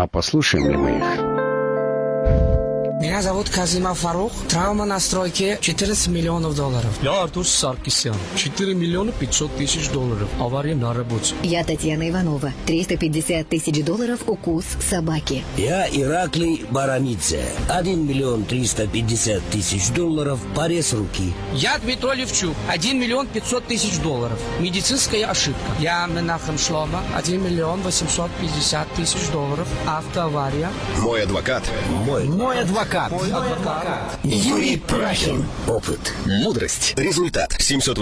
А послушаем ли мы их? Меня зовут Казимов Фарух. Травма на стройке $14 миллионов. Я Артур Саркисян. 4 миллиона 500 тысяч долларов. Авария на работе. Я Татьяна Иванова. $350 тысяч укус собаки. Я Ираклий Барамидзе. 1 миллион 350 тысяч долларов порез руки. Я Дмитрий Левчук. $1 миллион 500 тысяч. Медицинская ошибка. Я Менахем Шлома. 1 миллион 850 тысяч. Автоавария. Мой адвокат. Мой адвокат. Юрий Прахин. Опыт. Мудрость. Результат.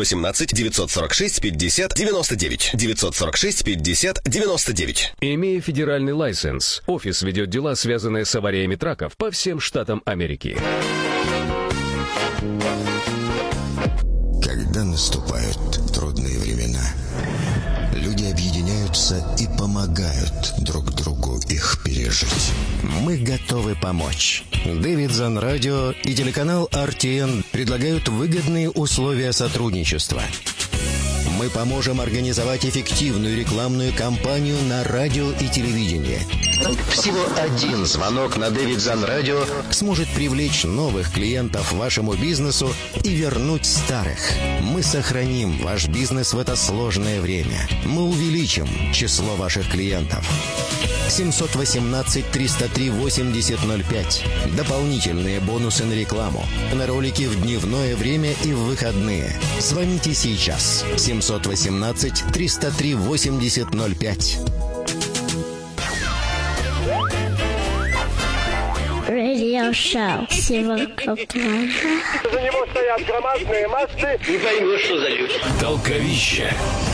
718-946-50-99. 946-50-99. Имея федеральный лайсенс, офис ведет дела, связанные с авариями траков по всем штатам Америки. Когда наступают трудные времена, люди объединяются и помогают друг другу их пережить. Мы готовы помочь. Дэвидсон Радио и телеканал RTN предлагают выгодные условия сотрудничества. Мы поможем организовать эффективную рекламную кампанию на радио и телевидении. Всего один звонок на Дэвидсон Радио сможет привлечь новых клиентов вашему бизнесу и вернуть старых. Мы сохраним ваш бизнес в это сложное время. Мы увеличим число ваших клиентов. 718-303-8005. Дополнительные бонусы на рекламу. На ролики в дневное время и в выходные. Звоните сейчас. 718-303-8005. Радиошоу Сиваков. За него стоят громадные массы. Не поймешь, что за люди. Толковище.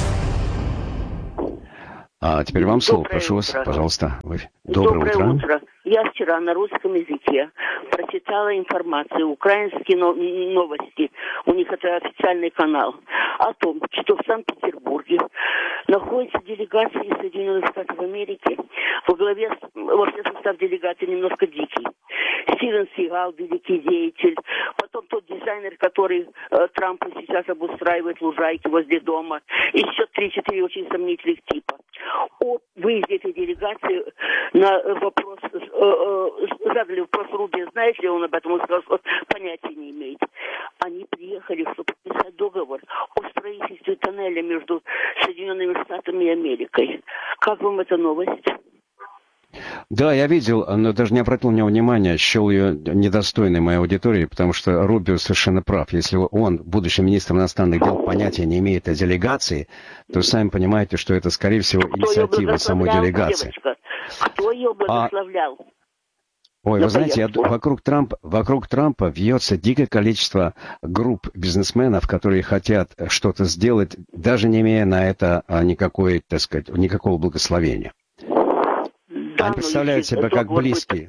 А теперь вам слово, прошу вас, пожалуйста. Доброе утро. Я вчера на русском языке прочитала информацию, украинские новости, у них это официальный канал, о том, что в Санкт-Петербурге находится делегация из Соединенных Штатов Америки. Вообще состав делегации немножко дикий. Стивен Сигал, великий деятель, потом тот дизайнер, который Трампу сейчас обустраивает лужайки возле дома, и еще 3-4 очень сомнительных типа. О выезде этой делегации на вопрос задали вопрос Рубе, знает ли он об этом, он сказал, что понятия не имеет. Они приехали, чтобы подписать договор о строительстве тоннеля между Соединенными Штатами и Америкой. Как вам эта новость? Да, я видел, но даже не обратил на него внимания, счел ее недостойной моей аудитории, потому что Рубио совершенно прав. Если он, будущий министр иностранных дел, понятия не имеет о делегации, то сами понимаете, что это, скорее всего, инициатива самой делегации. Девочка? Кто ее благословлял? Ой, вы знаете, вокруг Трампа вьется дикое количество групп бизнесменов, которые хотят что-то сделать, даже не имея на это никакого благословения. Да, они представляют себя как близкие.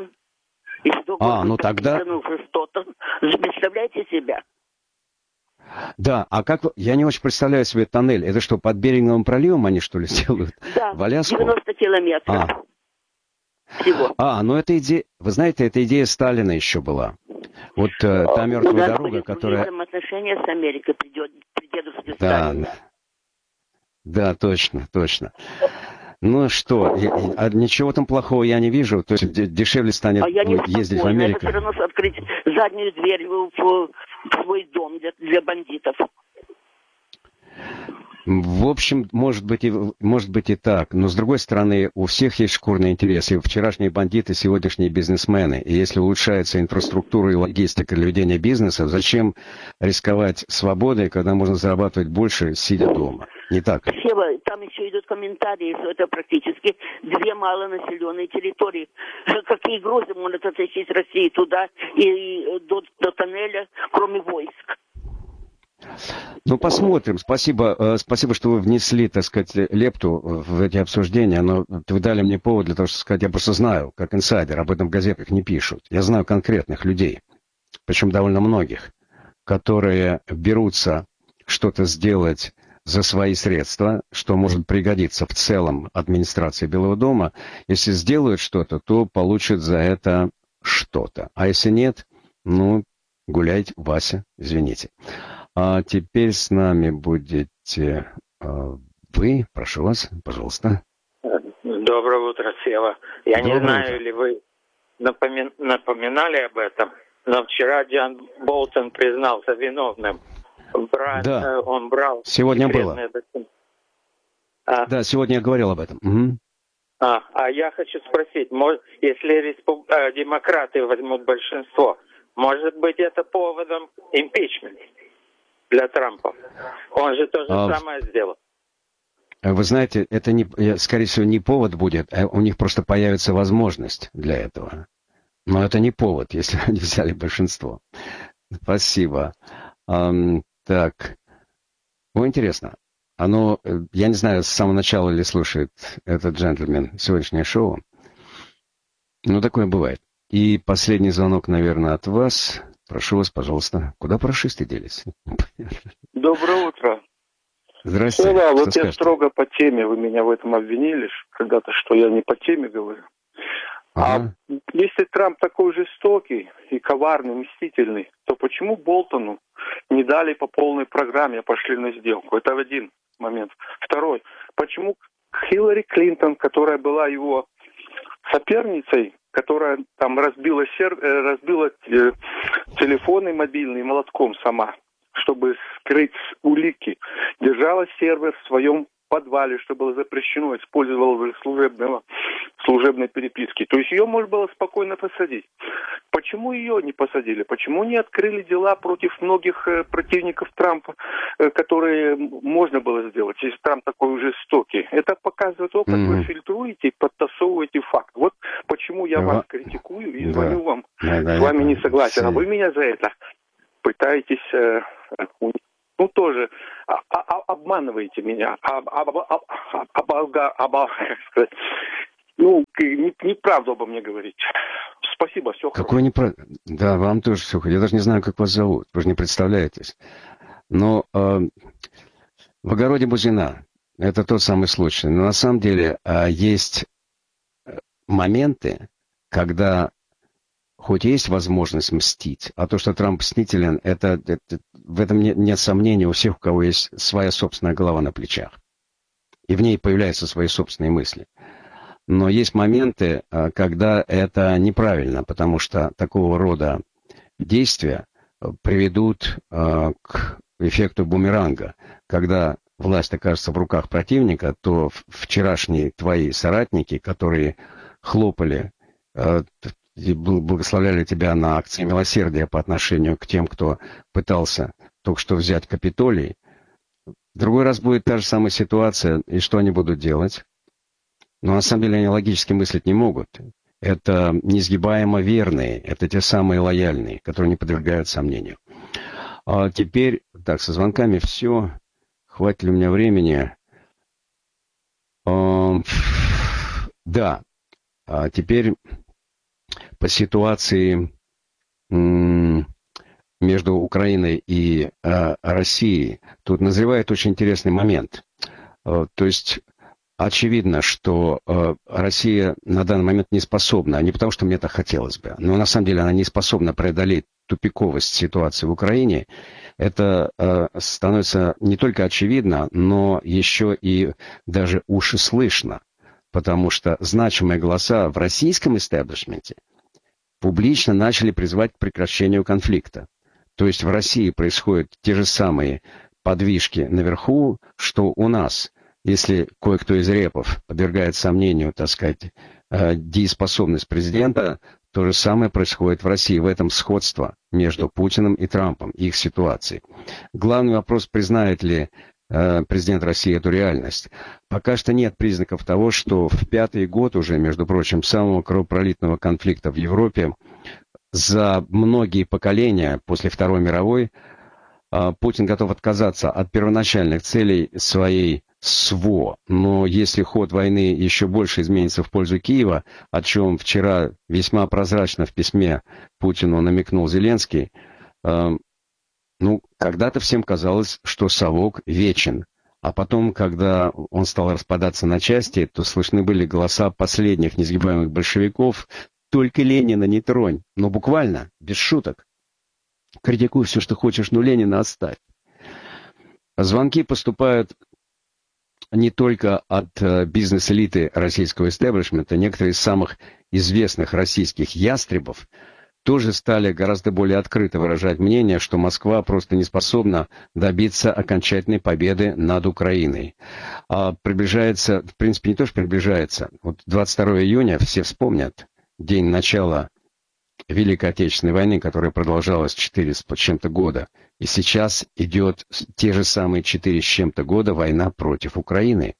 Тогда... что-то. Представляете себя? Да, а как... Я не очень представляю себе тоннель. Это что, под Беринговым проливом они, что ли, делают? Да, в Аляску? 90 километров. Всего. Это идея... Вы знаете, эта идея Сталина еще была. Вот та мертвая дорога, которая... отношения с Америкой при дедушке Сталина. Да, точно. Ну что, ничего там плохого я не вижу. То есть дешевле станет ездить в Америку. Это все равно открыть заднюю дверь в свой дом для бандитов. В общем, может быть и так. Но с другой стороны, у всех есть шкурные интересы. Вчерашние бандиты, сегодняшние бизнесмены. И если улучшается инфраструктура и логистика для ведения бизнеса, зачем рисковать свободой, когда можно зарабатывать больше, сидя дома? Не так? Там еще идут комментарии, что это практически 2 малонаселенные территории. Какие грузы может оттащить Россия туда и до тоннеля, кроме войск? Ну, посмотрим. Спасибо, что вы внесли, так сказать, лепту в эти обсуждения. Но вы дали мне повод для того, чтобы сказать, я просто знаю, как инсайдер, об этом в газетах не пишут. Я знаю конкретных людей, причем довольно многих, которые берутся что-то сделать за свои средства, что может пригодиться в целом администрации Белого дома. Если сделают что-то, то получат за это что-то. А если нет, гуляйте, Вася, извините. А теперь с нами будете вы. Прошу вас, пожалуйста. Доброе утро, Сева. Я не Доброе знаю, утро. ли вы напоминали об этом, но вчера Джон Болтон признался виновным. Да. Он брал Сегодня секретные было. документы. Да, сегодня я говорил об этом. Угу. А я хочу спросить, если демократы возьмут большинство, может быть, это поводом импичмента для Трампа? Он же то же самое сделал. Вы знаете, это, скорее всего, не повод будет, а у них просто появится возможность для этого. Но это не повод, если они взяли большинство. Спасибо. Так. Интересно. Я не знаю, с самого начала ли слушает этот джентльмен сегодняшнее шоу. Но такое бывает. И последний звонок, наверное, от вас. Прошу вас, пожалуйста. Куда прошисты делись? Доброе утро. Здравствуйте. Да, вот скажете? я строго по теме. Вы меня в этом обвинили когда-то, что я не по теме говорю. Ага. А если Трамп такой жестокий и коварный, мстительный, то почему Болтону не дали по полной программе, пошли на сделку? Это один момент. Второй. Почему Хиллари Клинтон, которая была его соперницей, которая там разбила телефоны мобильные молотком сама, чтобы скрыть улики, держала сервер в своем подвале, что было запрещено, использовала служебной переписки. То есть ее можно было спокойно посадить. Почему ее не посадили? Почему не открыли дела против многих противников Трампа, которые можно было сделать, если Трамп такой уже жестокий? Это показывает то, как вы фильтруете и подтасовываете факт. Вот почему я вас критикую и звоню вам. С вами не согласен. А вы меня за это пытаетесь... тоже обманываете меня, неправду обо мне говорить. Спасибо, все хорошо. Какой неправда? Да, вам тоже все. Я даже не знаю, как вас зовут. Вы же не представляетесь. Но в огороде бузина. Это тот самый случай. Но на самом деле есть моменты, когда хоть есть возможность мстить, а то, что Трамп мстителен, в этом нет сомнений у всех, у кого есть своя собственная голова на плечах. И в ней появляются свои собственные мысли. Но есть моменты, когда это неправильно, потому что такого рода действия приведут к эффекту бумеранга. Когда власть окажется в руках противника, то вчерашние твои соратники, которые хлопали и благословляли тебя на акции милосердия по отношению к тем, кто пытался только что взять Капитолий. В другой раз будет та же самая ситуация, и что они будут делать? Но на самом деле они логически мыслить не могут. Это несгибаемо верные, это те самые лояльные, которые не подвергают сомнению. А теперь, так, со звонками все. Хватит ли у меня времени? Да. А теперь по ситуации между Украиной и Россией. Тут назревает очень интересный момент. То есть очевидно, что Россия на данный момент не способна, не потому что мне это хотелось бы, но на самом деле она не способна преодолеть тупиковость ситуации в Украине. Это становится не только очевидно, но еще и даже уши слышно, потому что значимые голоса в российском истеблишменте публично начали призывать к прекращению конфликта. То есть в России происходят те же самые подвижки наверху, что у нас. Если кое-кто из репов подвергает сомнению, так сказать, дееспособность президента, то же самое происходит в России. В этом сходство между Путиным и Трампом, их ситуацией. Главный вопрос, признает ли президент России эту реальность. Пока что нет признаков того, что в 5-й год уже, между прочим, самого кровопролитного конфликта в Европе, за многие поколения после Второй мировой Путин готов отказаться от первоначальных целей своей СВО. Но если ход войны еще больше изменится в пользу Киева, о чем вчера весьма прозрачно в письме Путину намекнул Зеленский, когда-то всем казалось, что совок вечен. А потом, когда он стал распадаться на части, то слышны были голоса последних несгибаемых большевиков: «Только Ленина не тронь». Но буквально, без шуток. Критикуй все, что хочешь, но Ленина оставь. Звонки поступают не только от бизнес-элиты российского истеблишмента, некоторые из самых известных российских ястребов тоже стали гораздо более открыто выражать мнение, что Москва просто не способна добиться окончательной победы над Украиной. А приближается, в принципе, не то, что приближается. Вот 22 июня все вспомнят день начала Великой Отечественной войны, которая продолжалась 4 с чем-то года. И сейчас идет те же самые 4 с чем-то года война против Украины.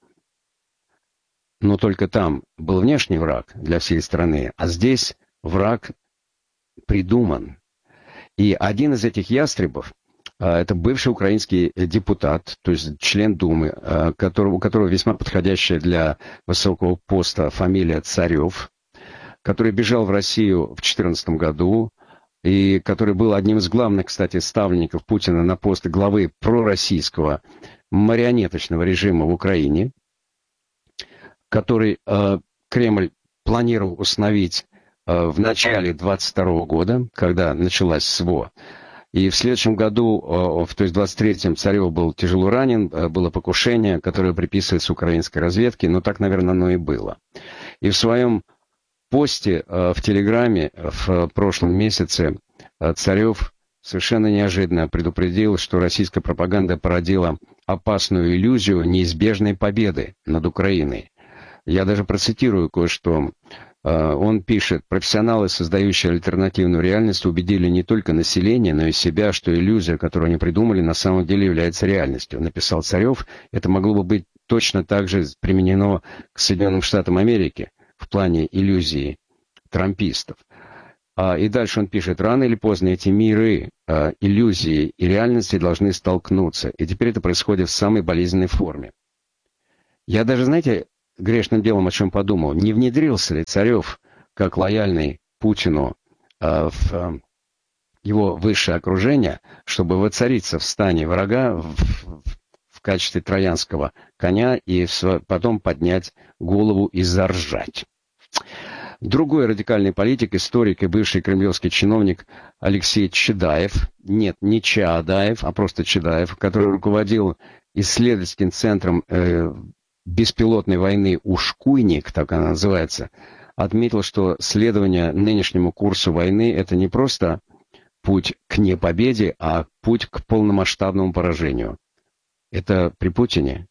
Но только там был внешний враг для всей страны, а здесь враг придуман. И один из этих ястребов, это бывший украинский депутат, то есть член Думы, у которого весьма подходящая для высокого поста фамилия Царев, который бежал в Россию в 2014 году, и который был одним из главных, кстати, ставленников Путина на пост главы пророссийского марионеточного режима в Украине, который Кремль планировал установить в начале 22 года, когда началась СВО. И в следующем году, то есть в 23-м, Царев был тяжело ранен, было покушение, которое приписывается украинской разведке, но так, наверное, оно и было. И в своем посте в Телеграме в прошлом месяце Царев совершенно неожиданно предупредил, что российская пропаганда породила опасную иллюзию неизбежной победы над Украиной. Я даже процитирую кое-что. Он пишет: профессионалы, создающие альтернативную реальность, убедили не только население, но и себя, что иллюзия, которую они придумали, на самом деле является реальностью. Написал Царев. Это могло бы быть точно так же применено к Соединенным Штатам Америки в плане иллюзии трампистов. И дальше он пишет: рано или поздно эти миры, иллюзии и реальности должны столкнуться. И теперь это происходит в самой болезненной форме. Я даже, знаете, грешным делом о чем подумал. Не внедрился ли Царев, как лояльный Путину, в его высшее окружение, чтобы воцариться в стане врага в качестве троянского коня и потом поднять голову и заржать. Другой радикальный политик, историк и бывший кремлевский чиновник Алексей Чадаев, нет, не Чаадаев, а просто Чадаев, который руководил исследовательским центром беспилотной войны «Ушкуйник», так она называется, отметил, что следование нынешнему курсу войны – это не просто путь к непобеде, а путь к полномасштабному поражению. Это при Путине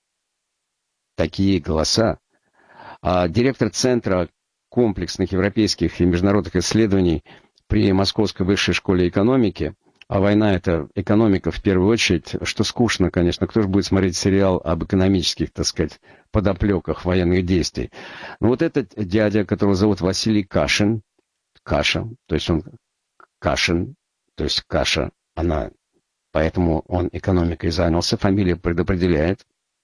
такие голоса. Директор Центра комплексных европейских и международных исследований при Московской высшей школе экономики, а война — это экономика в первую очередь, что скучно, конечно, кто же будет смотреть сериал об экономических, так сказать, подоплеках военных действий. Но вот этот дядя, которого зовут Василий Кашин, Каша, то есть он Кашин, то есть каша, она, поэтому он экономикой занялся, фамилия предопределяет.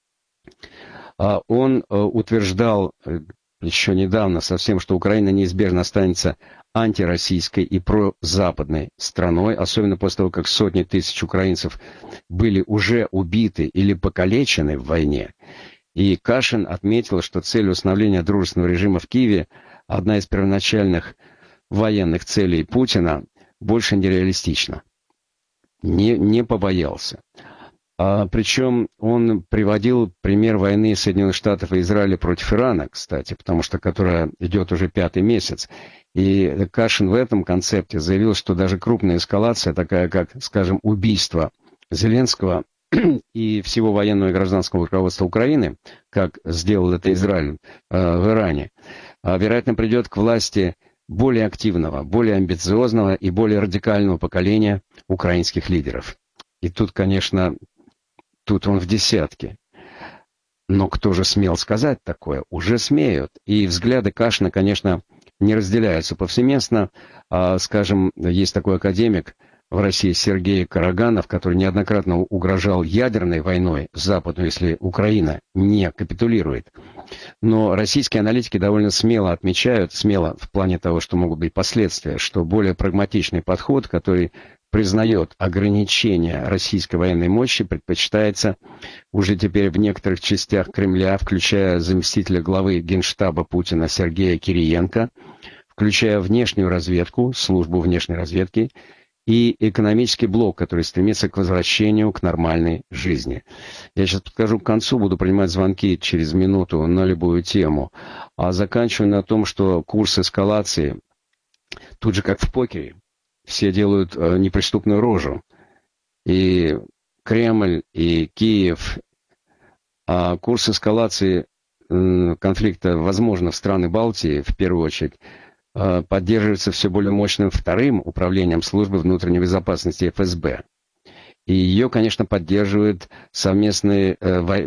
Он утверждал еще недавно совсем, что Украина неизбежно останется антироссийской и прозападной страной, особенно после того, как сотни тысяч украинцев были уже убиты или покалечены в войне. И Кашин отметил, что цель установления дружественного режима в Киеве, одна из первоначальных военных целей Путина, больше нереалистична. Не побоялся. Причем он приводил пример войны Соединенных Штатов и Израиля против Ирана, кстати, потому что которая идет уже 5-й месяц. И Кашин в этом концепте заявил, что даже крупная эскалация, такая как, скажем, убийство Зеленского и всего военного и гражданского руководства Украины, как сделал это Израиль в Иране, вероятно, придет к власти более активного, более амбициозного и более радикального поколения украинских лидеров. И тут, конечно, тут он в десятке. Но кто же смел сказать такое? Уже смеют. И взгляды Кашина, конечно, не разделяются повсеместно. Скажем, есть такой академик в России Сергей Караганов, который неоднократно угрожал ядерной войной Западу, если Украина не капитулирует. Но российские аналитики довольно смело отмечают, смело в плане того, что могут быть последствия, что более прагматичный подход, который признает ограничения российской военной мощи, предпочитается уже теперь в некоторых частях Кремля, включая заместителя главы Генштаба Путина Сергея Кириенко, включая внешнюю разведку, службу внешней разведки, и экономический блок, который стремится к возвращению к нормальной жизни. Я сейчас подхожу к концу, буду принимать звонки через минуту на любую тему. А заканчиваю на том, что курс эскалации, тут же как в покере, все делают неприступную рожу. И Кремль, и Киев. А курс эскалации конфликта, возможно, в страны Балтии, в первую очередь, поддерживается все более мощным вторым управлением службы внутренней безопасности ФСБ. И ее, конечно, поддерживают совместные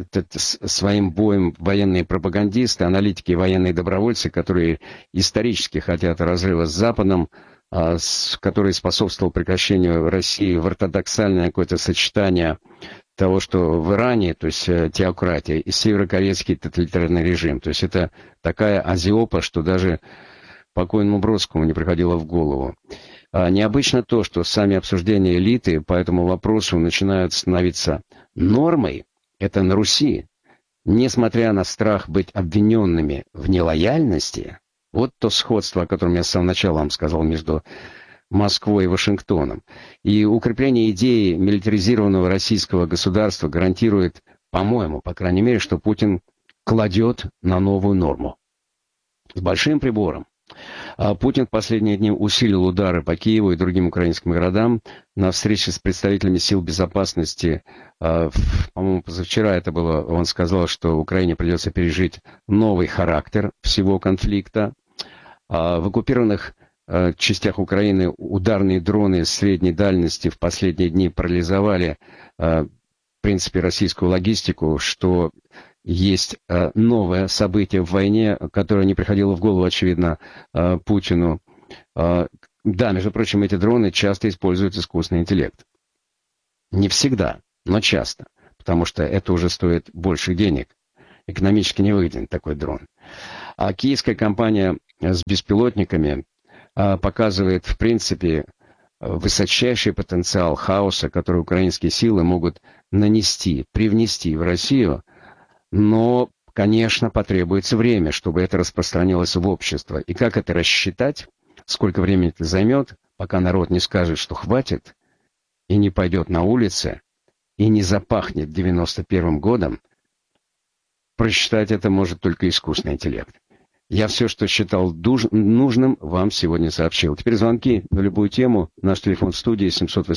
своим боем военные пропагандисты, аналитики и военные добровольцы, которые исторически хотят разрыва с Западом, который способствовал прекращению России в ортодоксальное какое-то сочетание того, что в Иране, то есть теократия, и северокорейский тоталитарный режим. То есть это такая азиопа, что даже покойному Бродскому не приходило в голову. Необычно то, что сами обсуждения элиты по этому вопросу начинают становиться нормой. Это на Руси. Несмотря на страх быть обвиненными в нелояльности, вот то сходство, о котором я с самого начала вам сказал, между Москвой и Вашингтоном. И укрепление идеи милитаризированного российского государства гарантирует, по-моему, по крайней мере, что Путин кладет на новую норму. С большим прибором. Путин в последние дни усилил удары по Киеву и другим украинским городам. На встрече с представителями сил безопасности, по-моему, позавчера это было, он сказал, что Украине придется пережить новый характер всего конфликта. В оккупированных частях Украины ударные дроны средней дальности в последние дни парализовали, в принципе, российскую логистику, что есть новое событие в войне, которое не приходило в голову, очевидно, Путину. Да, между прочим, эти дроны часто используют искусственный интеллект. Не всегда, но часто, потому что это уже стоит больше денег. Экономически невыгоден такой дрон. А киевская компания с беспилотниками показывает, в принципе, высочайший потенциал хаоса, который украинские силы могут привнести в Россию. Но, конечно, потребуется время, чтобы это распространилось в общество. И как это рассчитать, сколько времени это займет, пока народ не скажет, что хватит, и не пойдет на улицы, и не запахнет 91-м годом, просчитать это может только искусственный интеллект. Я все, что считал нужным, вам сегодня сообщил. Теперь звонки на любую тему. Наш телефон в студии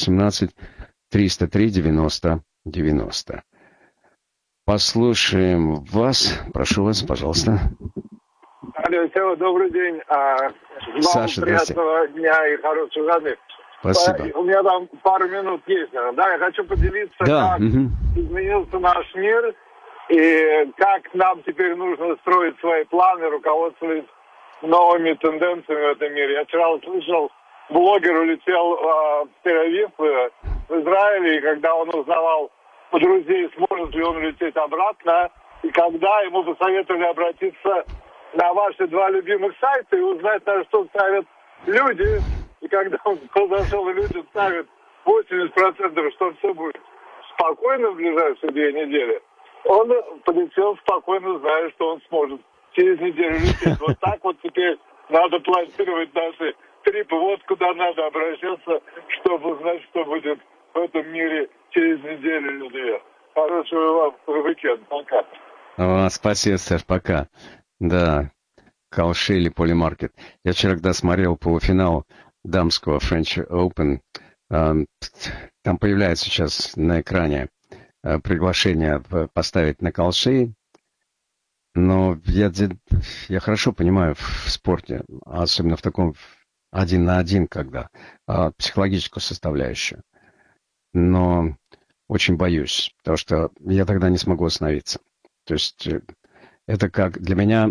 718-303-90-90. Послушаем вас. Прошу вас, пожалуйста. Алло, Сева, добрый день. Саша, приятного дня и хороших выходных. Спасибо. У меня там пару минут есть. Да, я хочу поделиться, как изменился наш мир и как нам теперь нужно строить свои планы, руководствуясь новыми тенденциями в этом мире. Я вчера услышал, блогер улетел в Тель-Авив, в Израиле, и когда он узнавал у друзей, сможет ли он улететь обратно, и когда ему посоветовали обратиться на ваши два любимых сайта и узнать, на что ставят люди, и когда он зашел, и люди ставят 80%, что все будет спокойно в ближайшие 2 недели, он полетел спокойно, зная, что он сможет через неделю лететь. Вот так вот теперь надо планировать наши трипы. Вот куда надо обращаться, чтобы узнать, что будет в этом мире через неделю или 2. Хорошего вам уикенда. Пока. Спасибо, Саш, пока. Да, Калши или Полимаркет. Я вчера, когда смотрел полуфинал дамского French Open, там появляется сейчас на экране приглашение поставить на Калши. Но я хорошо понимаю в спорте, особенно в таком 1 на 1, когда психологическую составляющую. Но очень боюсь, потому что я тогда не смогу остановиться. То есть это как для меня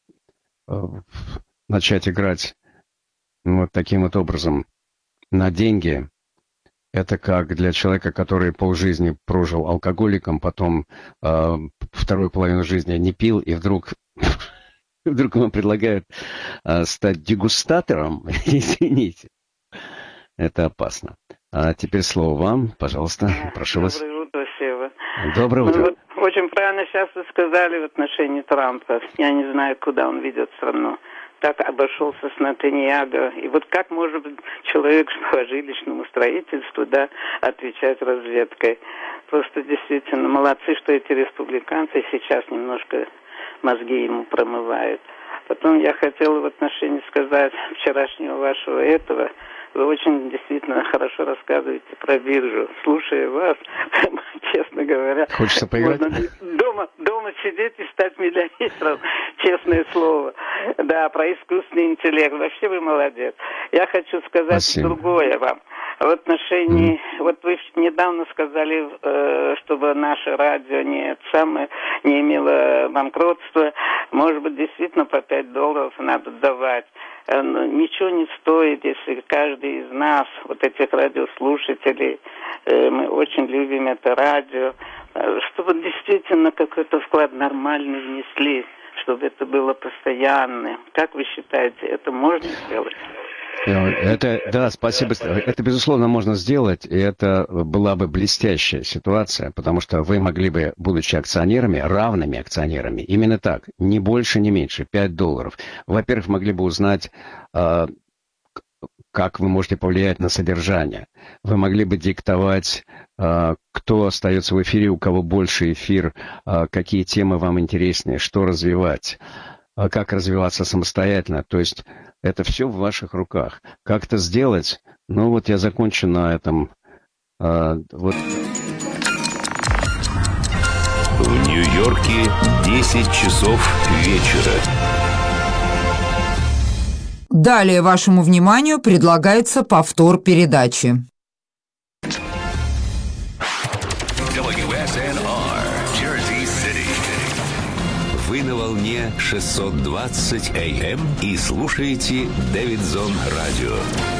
начать играть вот таким вот образом на деньги. Это как для человека, который полжизни прожил алкоголиком, потом вторую половину жизни не пил, и вдруг ему предлагают стать дегустатором. Извините. Это опасно. А теперь слово вам, пожалуйста. Прошу вас. Доброе утро, Сева. Доброе утро. Вот, очень правильно сейчас вы сказали в отношении Трампа. Я не знаю, куда он ведет страну. как обошелся с Нетаньяху. И вот как может человек по жилищному строительству, да, отвечать разведкой. Просто действительно молодцы, что эти республиканцы сейчас немножко мозги ему промывают. Потом я хотела в отношении сказать вчерашнего вашего этого. Вы очень действительно хорошо рассказываете про биржу. Слушая вас, честно говоря, хочется поиграть? Можно дома сидеть и стать миллионером, честное слово. Да, про искусственный интеллект. Вообще вы молодец. Я хочу сказать другое вам. В отношении, вот вы недавно сказали, чтобы наше радио не имело банкротства. Может быть, действительно по $5 надо давать. Ничего не стоит, если каждый из нас, вот этих радиослушателей, мы очень любим это радио, чтобы действительно какой-то вклад нормальный внесли, чтобы это было постоянным. Как вы считаете, это можно сделать? Это, да, спасибо. Это, безусловно, можно сделать, и это была бы блестящая ситуация, потому что вы могли бы, будучи акционерами, равными акционерами, именно так, ни больше, ни меньше, $5. Во-первых, могли бы узнать, как вы можете повлиять на содержание. Вы могли бы диктовать, кто остается в эфире, у кого больше эфир, какие темы вам интереснее, что развивать, как развиваться самостоятельно. То есть это все в ваших руках. Как это сделать? Ну вот я закончу на этом. Вот. В Нью-Йорке 10 часов вечера. Далее вашему вниманию предлагается повтор передачи. Вы на волне 620 АМ и слушаете Дэвидсон Радио.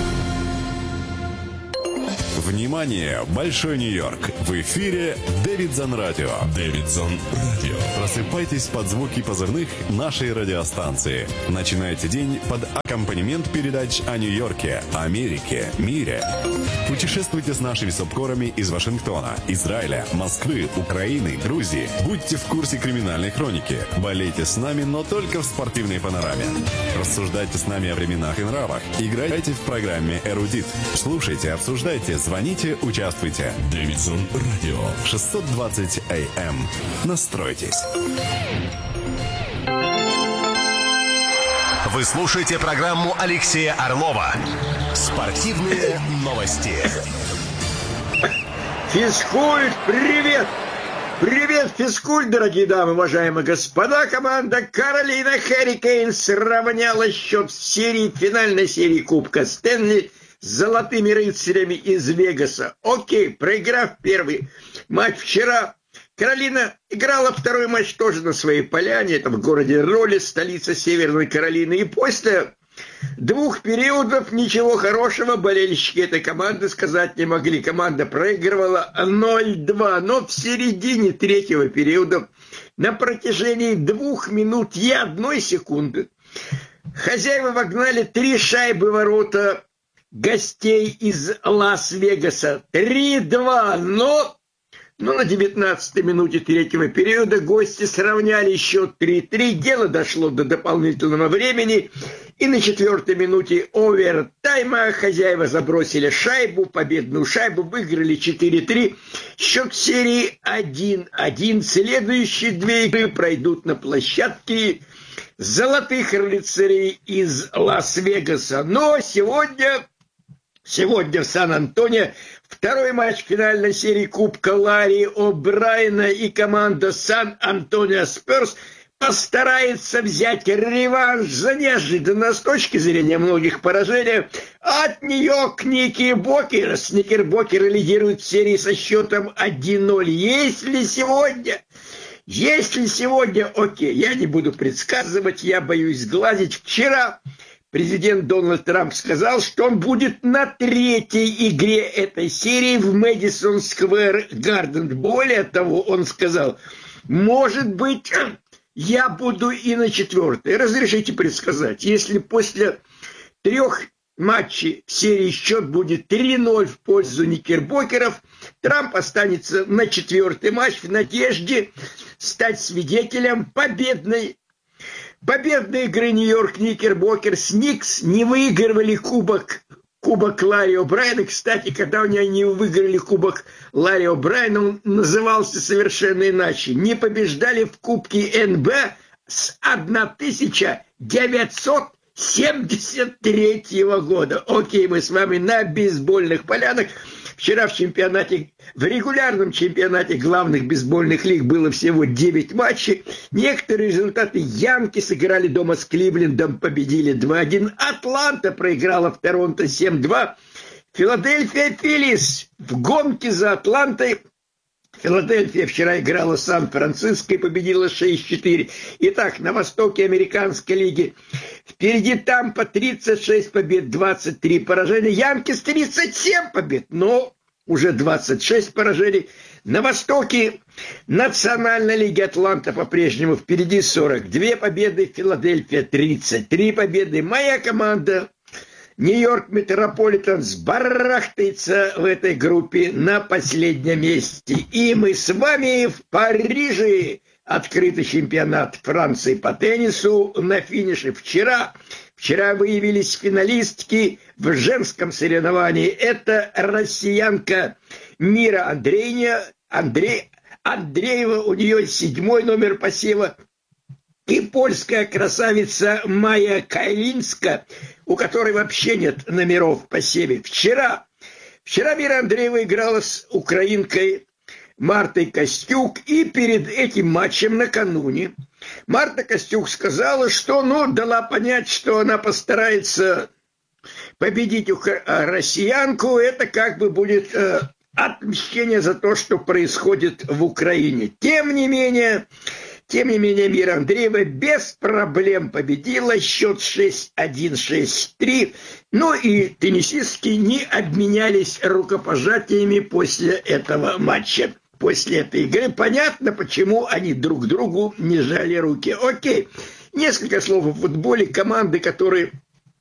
Внимание, Большой Нью-Йорк! В эфире Дэвидсон Радио. Дэвидсон Радио. Просыпайтесь под звуки позывных нашей радиостанции. Начинайте день под аккомпанемент передач о Нью-Йорке, Америке, мире. Путешествуйте с нашими субкорами из Вашингтона, Израиля, Москвы, Украины, Грузии. Будьте в курсе криминальной хроники. Болейте с нами, но только в спортивной панораме. Рассуждайте с нами о временах и нравах. Играйте в программе «Эрудит». Слушайте, обсуждайте, звоните, участвуйте. Дэвидсон Радио. 620 АМ. Настройтесь. Вы слушаете программу Алексея Орлова «Спортивные новости». Физкульт, привет! Привет, физкульт, дорогие дамы, уважаемые господа. Команда Каролина Хуррикейнс сравняла счет в финальной серии Кубка Стэнли с золотыми рыцарями из Вегаса. Окей, проиграв первый матч вчера, Каролина играла второй матч тоже на своей поляне, это в городе Ролли, столица Северной Каролины. И после 2 периодов ничего хорошего болельщики этой команды сказать не могли. Команда проигрывала 0-2, но в середине 3-го периода на протяжении 2 минут и 1 секунды хозяева вогнали 3 шайбы в ворота гостей из Лас-Вегаса. 3-2, но на 19-й минуте 3-го периода гости сравняли счет 3-3. Дело дошло до дополнительного времени. И на 4-й минуте овертайма хозяева забросили шайбу, победную шайбу, выиграли 4-3. Счет серии 1-1. Следующие 2 игры пройдут на площадке золотых рыцарей из Лас-Вегаса. Но сегодня в Сан-Антонио второй матч финальной серии Кубка Ларри О'Брайена, и команда Сан-Антонио Спёрс постарается взять реванш за неожиданно с точки зрения многих поражения от Нью-Йорк Никербокерс. Никербокеры лидируют в серии со счетом 1-0. Если сегодня, окей, я не буду предсказывать, я боюсь сглазить. Вчера президент Дональд Трамп сказал, что он будет на 3-й игре этой серии в Мэдисон Сквер Гарден. Более того, он сказал, может быть, я буду и на 4-й. Разрешите предсказать, если после 3 матчей в серии счет будет 3-0 в пользу Никербокеров, Трамп останется на 4-й матч в надежде стать свидетелем победной Победные игры Нью-Йорк Никербокерс, Никс не выигрывали кубок Ларри О'Брайена. Кстати, когда они выиграли кубок Ларри О'Брайена, он назывался совершенно иначе. Не побеждали в кубке НБ с 1973 года. Окей, мы с вами на бейсбольных полянах. Вчера в регулярном чемпионате главных бейсбольных лиг было всего 9 матчей. Некоторые результаты: Янки сыграли дома с Кливлендом, победили 2-1. Атланта проиграла в Торонто 7-2. Филадельфия Филлис в гонке за Атлантой. Филадельфия вчера играла с Сан-Франциско и победила 6-4. Итак, на востоке американской лиги впереди Тампа 36 побед, 23 поражения. Янкис 37 побед, но уже 26 поражений. На востоке Национальной лиги Атланта по-прежнему впереди 42 победы. Филадельфия 33 победы. Моя команда Нью-Йорк Метрополитенс барахтается в этой группе на последнем месте. И мы с вами в Париже. Открытый чемпионат Франции по теннису на финише. Вчера выявились финалистки в женском соревновании. Это россиянка Мира Андреева, у нее 7-й номер посева. И польская красавица Майя Кайлинска, у которой вообще нет номеров в посеве. Вчера Мира Андреева играла с украинкой Мартой Костюк, и перед этим матчем накануне Марта Костюк сказала, что, дала понять, что она постарается победить россиянку. Это как бы будет отмщение за то, что происходит в Украине. Тем не менее, Мира Андреева без проблем победила, счет 6-1, 6-3. И теннисистки не обменялись рукопожатиями после этого матча. После этой игры понятно, почему они друг другу не жали руки. Окей, несколько слов о футболе. Команды, которые